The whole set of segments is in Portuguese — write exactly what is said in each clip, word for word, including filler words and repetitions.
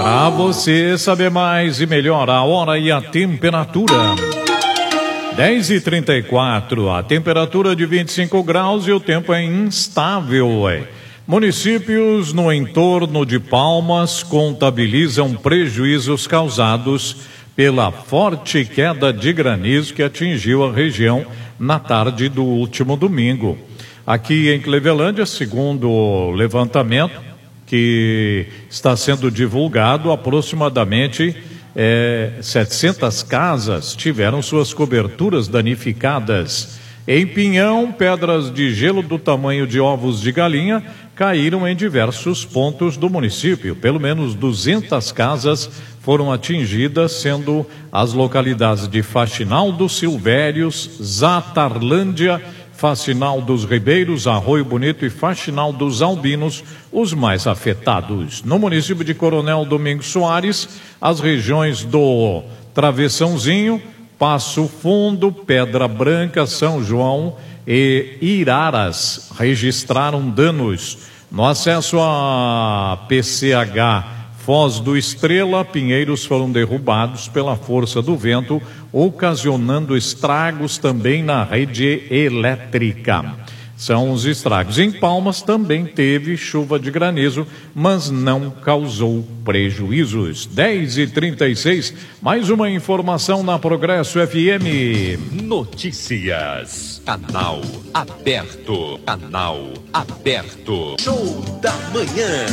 Para você saber mais e melhor a hora e a temperatura. dez e trinta e quatro, a temperatura de vinte e cinco graus e o tempo é instável. Ué. Municípios no entorno de Palmas contabilizam prejuízos causados pela forte queda de granizo que atingiu a região na tarde do último domingo. Aqui em Clevelândia, segundo o levantamento que está sendo divulgado, aproximadamente é, setecentas casas tiveram suas coberturas danificadas. Em Pinhão, pedras de gelo do tamanho de ovos de galinha caíram em diversos pontos do município. Pelo menos duzentas casas foram atingidas, sendo as localidades de Faxinal dos Silvérios, Zatarlândia, Faxinal dos Ribeiros, Arroio Bonito e Faxinal dos Albinos os mais afetados. No município de Coronel Domingos Soares, as regiões do Travessãozinho, Passo Fundo, Pedra Branca, São João e Iraras registraram danos. No acesso a P C H Foz do Estrela, pinheiros foram derrubados pela força do vento, ocasionando estragos também na rede elétrica. São os estragos. Em Palmas também teve chuva de granizo, mas não causou prejuízos. dez e trinta e seis, mais uma informação na Progresso F M. Notícias. Canal aberto. Canal aberto. Show da manhã.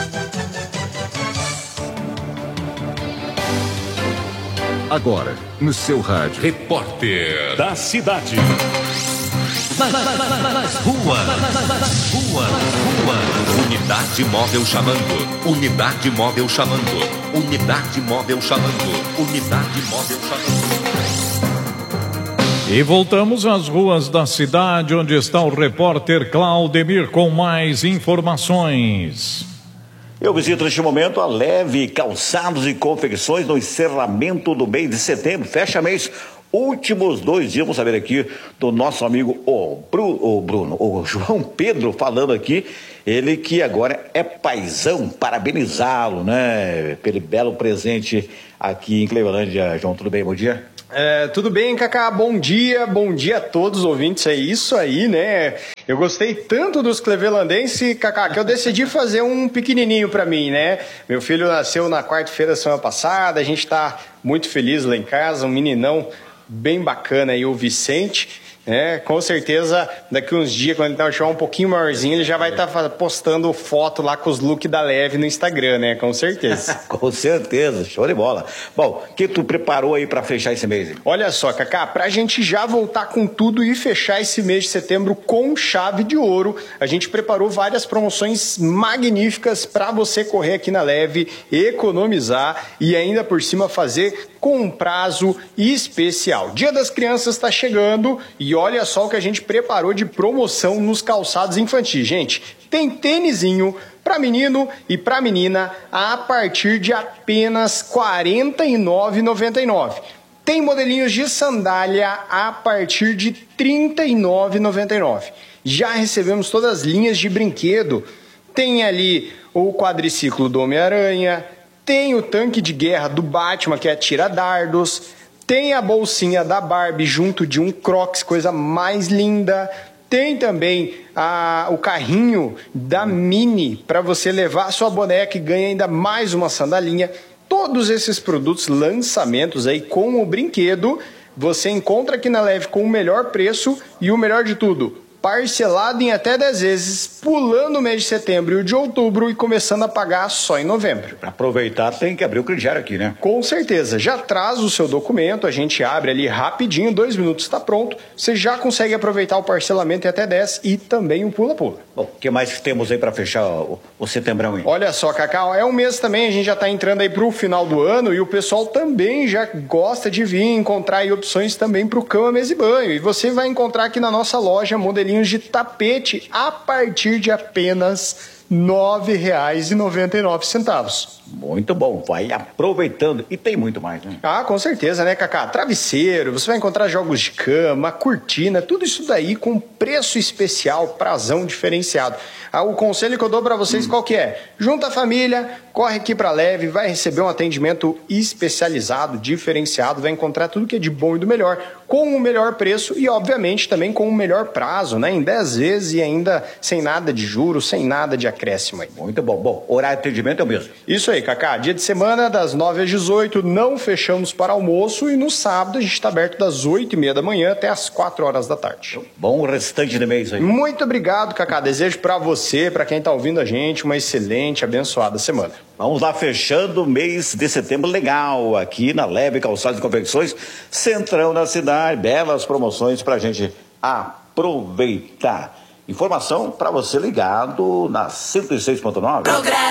Agora, no seu rádio. Repórter da cidade. Nas, nas, nas, nas ruas, nas ruas, ruas. Unidade móvel chamando. Unidade móvel chamando. Unidade móvel chamando. Unidade móvel chamando. E voltamos às ruas da cidade, onde está o repórter Claudemir com mais informações. Eu visito neste momento a Leve Calçados e Confecções no encerramento do mês de setembro. Fecha mês, últimos dois dias. Vamos saber aqui do nosso amigo o Bruno, o Bruno, o João Pedro falando aqui. Ele que agora é paizão, parabenizá-lo, né? Pelo belo presente aqui em Clevelândia. João, tudo bem? Bom dia. É, tudo bem, Cacá? Bom dia, bom dia a todos os ouvintes. É isso aí, né? Eu gostei tanto dos clevelandenses, Cacá, que eu decidi fazer um pequenininho pra mim, né? Meu filho nasceu na quarta-feira da semana passada, a gente tá muito feliz lá em casa, um meninão bem bacana aí, o Vicente. É, com certeza, daqui uns dias, quando ele estiver um pouquinho maiorzinho, ele já vai estar tá postando foto lá com os looks da Leve no Instagram, né? Com certeza. Com certeza, show de bola. Bom, o que tu preparou aí para fechar esse mês? Olha só, Cacá, pra gente já voltar com tudo e fechar esse mês de setembro com chave de ouro, a gente preparou várias promoções magníficas para você correr aqui na Leve, economizar e ainda por cima fazer com um prazo especial. Dia das Crianças está chegando e olha só o que a gente preparou de promoção nos calçados infantis. Gente, tem tênisinho para menino e para menina a partir de apenas quarenta e nove reais e noventa e nove centavos. Tem modelinhos de sandália a partir de trinta e nove reais e noventa e nove centavos. Já recebemos todas as linhas de brinquedo. Tem ali o quadriciclo do Homem-Aranha, tem o tanque de guerra do Batman, que é tira-dardos, tem a bolsinha da Barbie junto de um Crocs, coisa mais linda. Tem também a, o carrinho da Mini para você levar a sua boneca e ganha ainda mais uma sandalinha. Todos esses produtos, lançamentos aí com o brinquedo, você encontra aqui na Leve com o melhor preço e o melhor de tudo, parcelado em até dez vezes, pulando o mês de setembro e o de outubro e começando a pagar só em novembro. Para aproveitar, tem que abrir o crediário aqui, né? Com certeza. Já traz o seu documento, a gente abre ali rapidinho, dois minutos está pronto. Você já consegue aproveitar o parcelamento em até dez e também o pula-pula. Bom, o que mais temos aí para fechar o, o setembrão aí? Olha só, Cacau, é um mês também, a gente já está entrando aí para o final do ano e o pessoal também já gosta de vir encontrar aí opções também para o cama, mesa e banho. E você vai encontrar aqui na nossa loja modelinhos de tapete a partir de apenas nove reais e noventa e nove centavos. Muito bom, vai aproveitando. E tem muito mais, né? Ah, com certeza, né, Cacá? Travesseiro, você vai encontrar jogos de cama, cortina, tudo isso daí com preço especial, prazão diferenciado. Ah, o conselho que eu dou pra vocês hum. qual que é? Junta a família, corre aqui pra Leve, vai receber um atendimento especializado, diferenciado, vai encontrar tudo que é de bom e do melhor, com o melhor preço e, obviamente, também com o melhor prazo, né? Em dez vezes e ainda sem nada de juros, sem nada de acréscimo aí. Muito bom. Bom, horário de atendimento é o mesmo. Isso aí, Cacá. Dia de semana, das nove às dezoito, não fechamos para almoço e no sábado a gente está aberto das oito e meia da manhã até as quatro horas da tarde. Bom restante de mês aí. Muito obrigado, Cacá. Desejo para você, para quem está ouvindo a gente, uma excelente, abençoada semana. Vamos lá, fechando o mês de setembro legal aqui na Leve Calçados e Confecções, centrão da cidade, belas promoções para a gente aproveitar. Informação para você ligado na cento e seis ponto nove.